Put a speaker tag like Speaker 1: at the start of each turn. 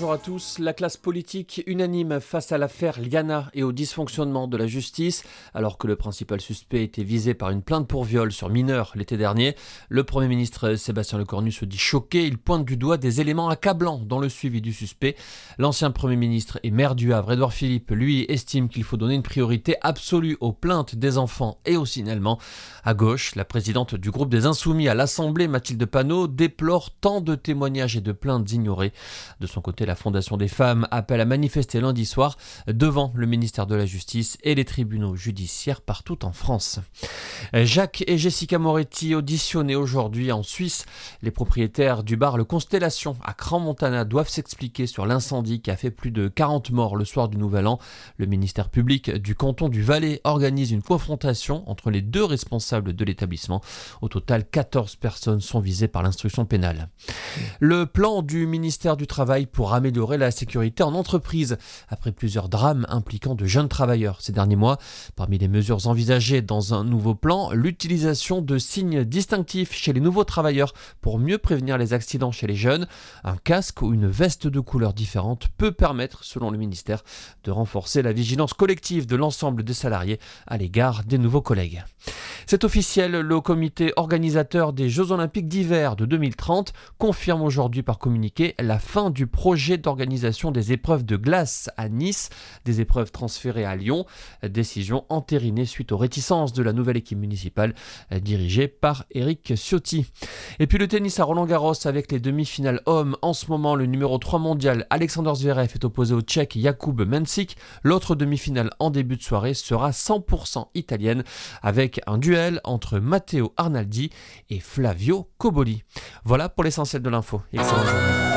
Speaker 1: bonjour à tous. La classe politique unanime face à l'affaire Liana et au dysfonctionnement de la justice. Alors que le principal suspect était visé par une plainte pour viol sur mineur l'été dernier, le Premier ministre Sébastien Lecornu se dit choqué. Il pointe du doigt des éléments accablants dans le suivi du suspect. L'ancien Premier ministre et maire du Havre, Édouard Philippe, lui, estime qu'il faut donner une priorité absolue aux plaintes des enfants et au signalement. À gauche, la présidente du groupe des Insoumis à l'Assemblée, Mathilde Panot, déplore tant de témoignages et de plaintes ignorées. De son côté, la Fondation des femmes appelle à manifester lundi soir devant le ministère de la Justice et les tribunaux judiciaires partout en France. Jacques et Jessica Moretti auditionnés aujourd'hui en Suisse. Les propriétaires du bar Le Constellation à Crans-Montana doivent s'expliquer sur l'incendie qui a fait plus de 40 morts le soir du Nouvel An. Le ministère public du canton du Valais organise une confrontation entre les deux responsables de l'établissement. Au total, 14 personnes sont visées par l'instruction pénale. Le plan du ministère du Travail pour améliorer la sécurité en entreprise après plusieurs drames impliquant de jeunes travailleurs ces derniers mois. Parmi les mesures envisagées dans un nouveau plan, l'utilisation de signes distinctifs chez les nouveaux travailleurs pour mieux prévenir les accidents chez les jeunes. Un casque ou une veste de couleur différente peut permettre, selon le ministère, de renforcer la vigilance collective de l'ensemble des salariés à l'égard des nouveaux collègues. C'est officiel, le comité organisateur des Jeux Olympiques d'hiver de 2030 confirme aujourd'hui par communiqué la fin du projet d'organisation des épreuves de glace à Nice, des épreuves transférées à Lyon, décision entérinée suite aux réticences de la nouvelle équipe municipale dirigée par Éric Ciotti. Et puis le tennis à Roland-Garros avec les demi-finales hommes. En ce moment, le numéro 3 mondial Alexander Zverev est opposé au Tchèque Jakub Mensik. L'autre demi-finale en début de soirée sera 100% italienne avec un duel entre Matteo Arnaldi et Flavio Cobolli. Voilà pour l'essentiel de l'info. Excellente journée.